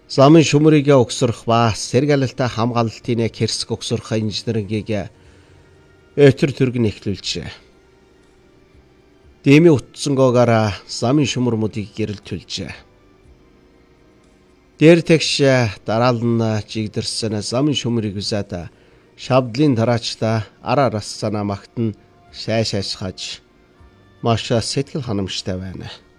Замын шүмрийг өгсөрөх ба сэргэлэлтэй хамгаалалтын хэрсэг өгсөрөх инженерингийг өтөр төргөн эхлүүлжээ. Дэмий утсангоогаараа замын шүмрмүүдийг гэрэлтүүлжээ. Дээр тэгш дараалан жигдэрсэн замын шүмрийг үзээд шавдлын тараачта араас санаа магтан шайшаашхаж маш сэтгэл ханамжтай байна.